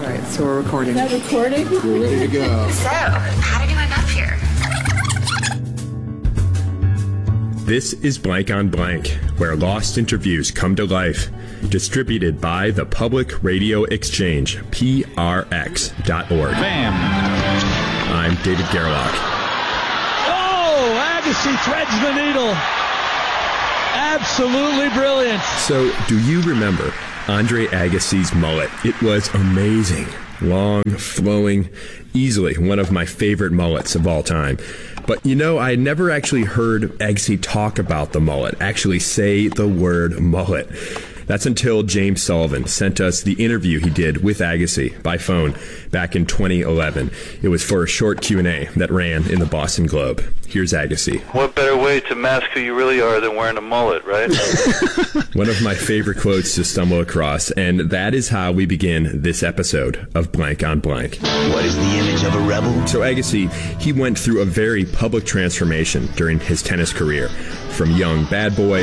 right, so we're recording. Is that recording? We're ready to go. So, how did you end up here? This is Blank on Blank, where lost interviews come to life. Distributed by the Public Radio Exchange, PRX.org. Bam! I'm David Gerlach. Oh, Agassi threads the needle. Absolutely brilliant. So, do you remember Andre Agassi's mullet? It was amazing. Long, flowing, easily one of my favorite mullets of all time. But you know, I had never actually heard Agassi talk about the mullet, actually say the word mullet. That's until James Sullivan sent us the interview he did with Agassi by phone back in 2011. It was for a short Q&A that ran in the Boston Globe. Here's Agassi. What better way to mask who you really are than wearing a mullet, right? One of my favorite quotes to stumble across, and that is how we begin this episode of Blank on Blank. What is the image of a rebel? So Agassi, he went through a very public transformation during his tennis career, from young bad boy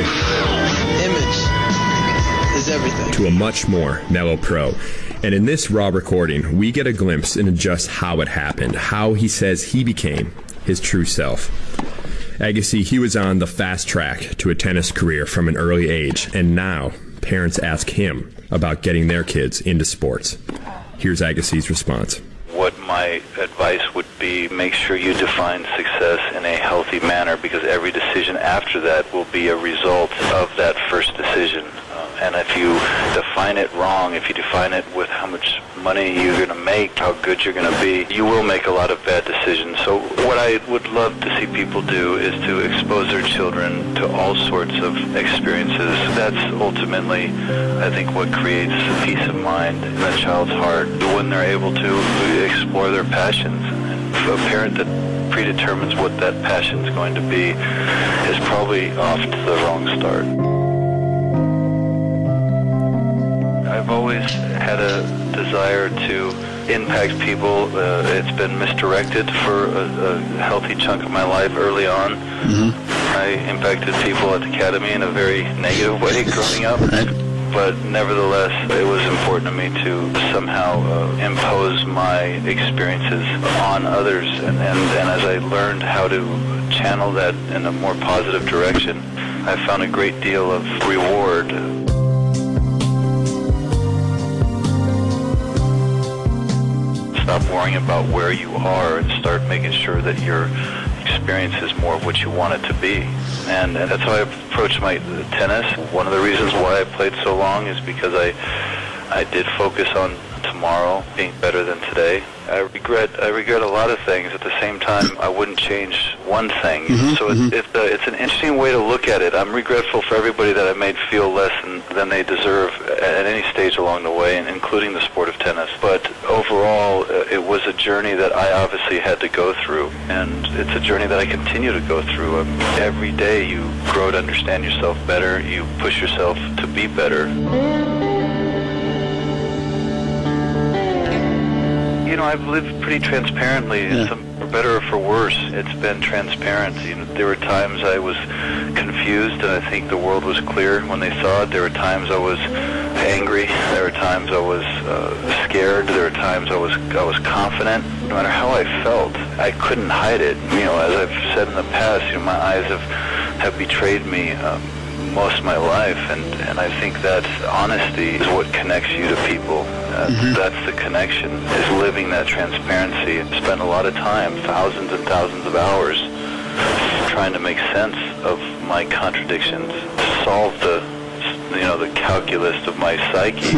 Is everything. to a much more mellow pro. And in this raw recording, we get a glimpse into just how it happened, how he says he became his true self. Agassi, he was on the fast track to a tennis career from an early age, and now parents ask him about getting their kids into sports. Here's Agassi's response. What my advice would be, make sure you define success in a healthy manner, because every decision after that will be a result of that first decision. And if you define it wrong, if you define it with how much money you're going to make, how good you're going to be, you will make a lot of bad decisions. So what I would love to see people do is to expose their children to all sorts of experiences. That's ultimately, I think, what creates peace of mind in a child's heart when they're able to explore their passions. And a parent that predetermines what that passion is going to be is probably off to the wrong start. I've always had a desire to impact people. It's been misdirected for a healthy chunk of my life early on. I impacted people at the academy in a very negative way growing up. But nevertheless, it was important to me to somehow impose my experiences on others. And as I learned how to channel that in a more positive direction, I found a great deal of reward. Stop worrying about where you are and start making sure that your experience is more of what you want it to be. And that's how I approach my tennis. One of the reasons why I played so long is because I did focus on tomorrow being better than today. I regret a lot of things. At the same time, I wouldn't change one thing. So it's an interesting way to look at it. I'm regretful for everybody that I made feel less than they deserve at any stage along the way, and including the sport of tennis. But overall, it was a journey that I obviously had to go through, and it's a journey that I continue to go through. Every day you grow to understand yourself better. You push yourself to be better. You know, I've lived pretty transparently, for better or for worse. It's been transparent. You know, there were times I was confused, and I think the world was clear when they saw it. There were times I was angry. There were times I was scared. There were times I was confident. No matter how I felt, I couldn't hide it. You know, as I've said in the past, you know, my eyes have betrayed me most of my life, and I think that honesty is what connects you to people. That's the connection, is living that transparency. I spent a lot of time, thousands and thousands of hours, trying to make sense of my contradictions, solve the calculus of my psyche.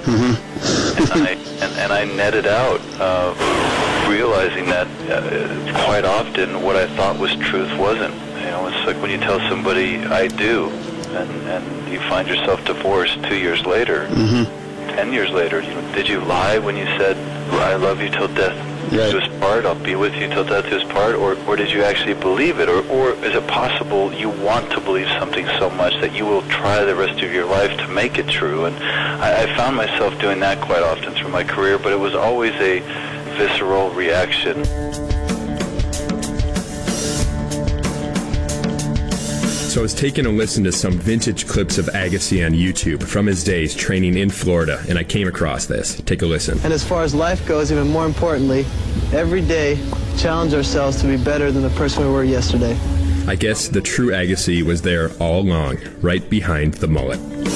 And I netted out, realizing that quite often what I thought was truth wasn't. You know, it's like when you tell somebody, I do, and you find yourself divorced 2 years later, 10 years later. You know, did you lie when you said, I love you till death do us part, I'll be with you till death do us part, or did you actually believe it? Or is it possible you want to believe something so much that you will try the rest of your life to make it true? And I found myself doing that quite often through my career, but it was always a visceral reaction. So I was taking a listen to some vintage clips of Agassi on YouTube from his days training in Florida, and I came across this. Take a listen. And as far as life goes, even more importantly, every day challenge ourselves to be better than the person we were yesterday. I guess the true Agassi was there all along, right behind the mullet.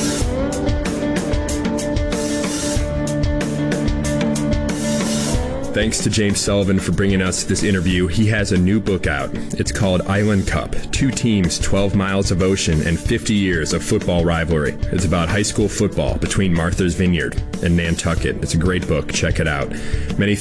Thanks to James Sullivan for bringing us this interview. He has a new book out. It's called Island Cup, 2 teams, 12 miles of ocean, and 50 years of football rivalry. It's about high school football between Martha's Vineyard and Nantucket. It's a great book. Check it out. Many